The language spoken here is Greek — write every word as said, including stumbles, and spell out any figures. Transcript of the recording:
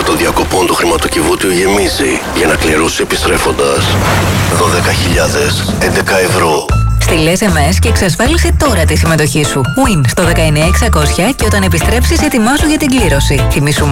των διακοπών του χρηματοκιβώτιου γεμίζει για να κληρώσει επιστρέφοντας δώδεκα χιλιάδες έντεκα ευρώ. Στείλε ες εμ ες και εξασφάλισε τώρα τη συμμετοχή σου. Win στο δεκαεννιά εξακόσια και όταν επιστρέψεις ετοιμάσου για την κλήρωση. Θυμήσου